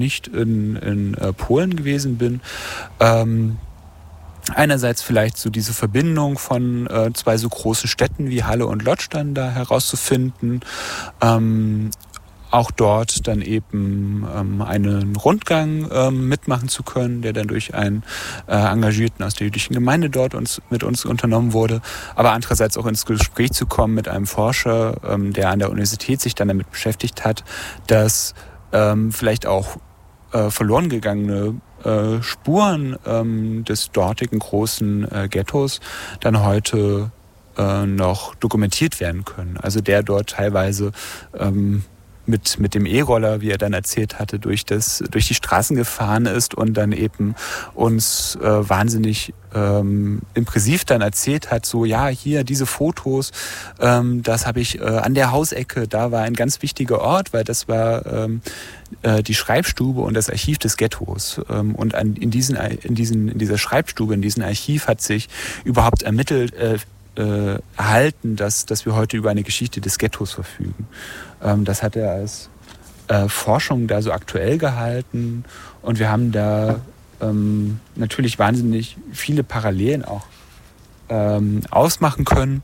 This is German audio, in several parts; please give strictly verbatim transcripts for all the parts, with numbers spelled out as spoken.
nicht in, in äh, Polen gewesen bin. Ähm, einerseits vielleicht so diese Verbindung von äh, zwei so großen Städten wie Halle und Lodz dann da herauszufinden. Ähm, auch dort dann eben ähm, einen Rundgang ähm, mitmachen zu können, der dann durch einen äh, Engagierten aus der jüdischen Gemeinde dort uns, mit uns unternommen wurde. Aber andererseits auch ins Gespräch zu kommen mit einem Forscher, ähm, der an der Universität sich dann damit beschäftigt hat, dass ähm, vielleicht auch äh, verloren gegangene äh, Spuren ähm, des dortigen großen äh, Ghettos dann heute äh, noch dokumentiert werden können. Also der dort teilweise ähm, mit mit dem E-Roller, wie er dann erzählt hatte, durch das durch die Straßen gefahren ist und dann eben uns äh, wahnsinnig ähm, impressiv dann erzählt hat, so ja, hier diese Fotos, ähm, das habe ich äh, an der Hausecke, da war ein ganz wichtiger Ort, weil das war ähm, äh, die Schreibstube und das Archiv des Ghettos. Ähm, und an, in, diesen, in, diesen, in dieser Schreibstube, in diesem Archiv hat sich überhaupt ermittelt, äh, äh, erhalten, dass, dass wir heute über eine Geschichte des Ghettos verfügen. Ähm, das hat er als äh, Forschung da so aktuell gehalten und wir haben da ähm, natürlich wahnsinnig viele Parallelen auch ähm, ausmachen können.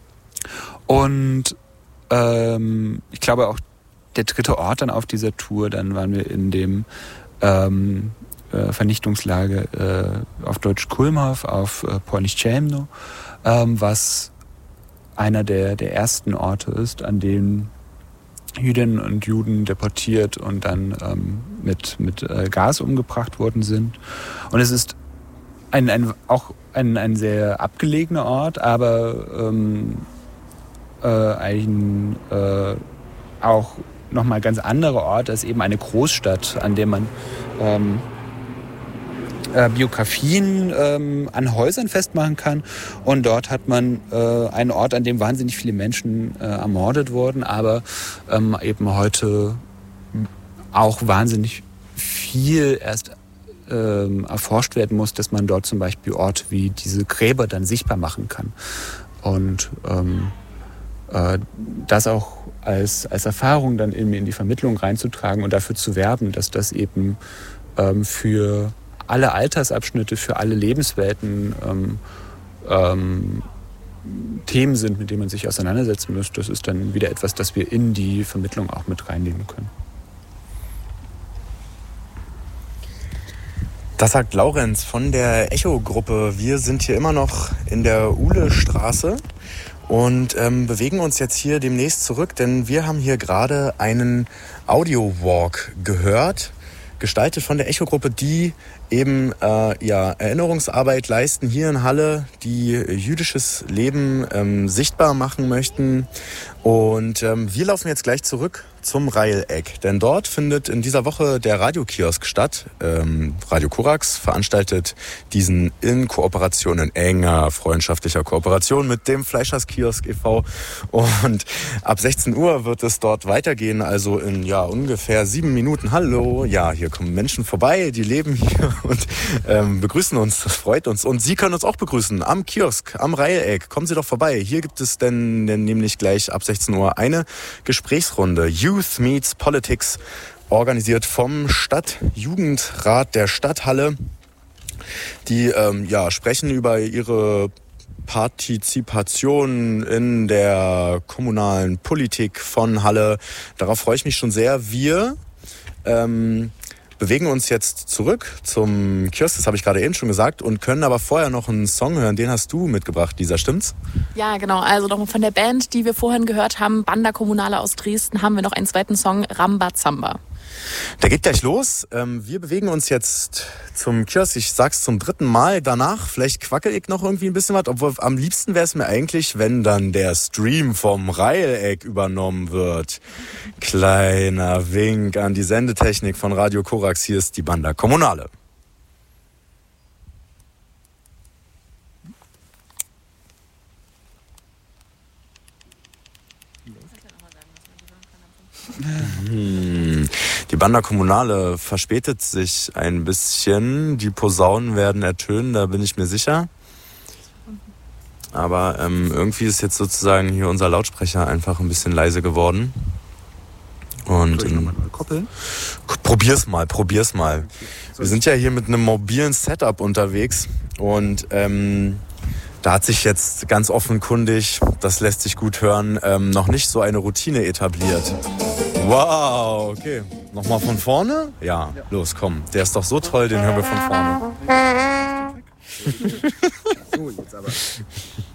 Und ähm, ich glaube auch der dritte Ort dann auf dieser Tour, dann waren wir in dem ähm, äh, Vernichtungslager äh, auf Deutsch Kulmhof, auf äh, Polnisch Ciemno, ähm, was einer der, der ersten Orte ist, an denen Jüdinnen und Juden deportiert und dann ähm, mit, mit äh, Gas umgebracht worden sind. Und es ist ein, ein, auch ein, ein sehr abgelegener Ort, aber ähm, äh, ein äh, auch nochmal ganz anderer Ort als eben eine Großstadt, an der man ähm, äh, Biografien ähm, an Häusern festmachen kann. Und dort hat man äh, einen Ort, an dem wahnsinnig viele Menschen äh, ermordet wurden, aber ähm, eben heute auch wahnsinnig viel erst ähm, erforscht werden muss, dass man dort zum Beispiel Orte wie diese Gräber dann sichtbar machen kann. Und ähm, äh, das auch als, als Erfahrung dann in, in die Vermittlung reinzutragen und dafür zu werben, dass das eben ähm, für alle Altersabschnitte, für alle Lebenswelten ähm, ähm, Themen sind, mit denen man sich auseinandersetzen muss. Das ist dann wieder etwas, das wir in die Vermittlung auch mit reinnehmen können. Das sagt Laurenz von der Echo-Gruppe. Wir sind hier immer noch in der Uhlestraße und ähm, bewegen uns jetzt hier demnächst zurück, denn wir haben hier gerade einen Audio-Walk gehört, gestaltet von der Echo-Gruppe, die eben äh, ja, Erinnerungsarbeit leisten hier in Halle, die jüdisches Leben ähm, sichtbar machen möchten. Und ähm, wir laufen jetzt gleich zurück zum Reileck, denn dort findet in dieser Woche der Radiokiosk statt. Ähm, Radio Korax veranstaltet diesen in Kooperation, in enger freundschaftlicher Kooperation mit dem Fleischerskiosk e V. Und ab sechzehn Uhr wird es dort weitergehen, also in ja ungefähr sieben Minuten. Hallo, ja, hier kommen Menschen vorbei, die leben hier und ähm, begrüßen uns. Das freut uns. Und Sie können uns auch begrüßen am Kiosk, am Reileck. Kommen Sie doch vorbei. Hier gibt es denn, denn nämlich gleich ab sechzehn Uhr eine Gesprächsrunde. Youth Meets Politics, organisiert vom Stadtjugendrat der Stadthalle. Die ähm, ja, sprechen über ihre Partizipation in der kommunalen Politik von Halle. Darauf freue ich mich schon sehr. Wir ähm, bewegen uns jetzt zurück zum Kiosk, das habe ich gerade eben schon gesagt, und können aber vorher noch einen Song hören. Den hast du mitgebracht, Lisa, stimmt's? Ja, genau. Also noch von der Band, die wir vorhin gehört haben, Banda Kommunale aus Dresden, haben wir noch einen zweiten Song, Rambazamba. Der geht gleich los. Wir bewegen uns jetzt zum Kiosk. Ich sag's zum dritten Mal. Danach, vielleicht quackel ich noch irgendwie ein bisschen was. Obwohl am liebsten wäre es mir eigentlich, wenn dann der Stream vom Reileck übernommen wird. Kleiner Wink an die Sendetechnik von Radio Korax. Hier ist die Banda Kommunale. Hm. Die Banda Kommunale verspätet sich ein bisschen. Die Posaunen werden ertönen, da bin ich mir sicher. Aber ähm, irgendwie ist jetzt sozusagen hier unser Lautsprecher einfach ein bisschen leise geworden. Und Soll ich nochmal neu koppeln? Probier's mal, probier's mal. Wir sind ja hier mit einem mobilen Setup unterwegs und ähm, da hat sich jetzt ganz offenkundig, das lässt sich gut hören, ähm, noch nicht so eine Routine etabliert. Wow, okay. Nochmal von vorne? Ja, ja, los, komm. Der ist doch so toll, den hören wir von vorne. So, jetzt aber.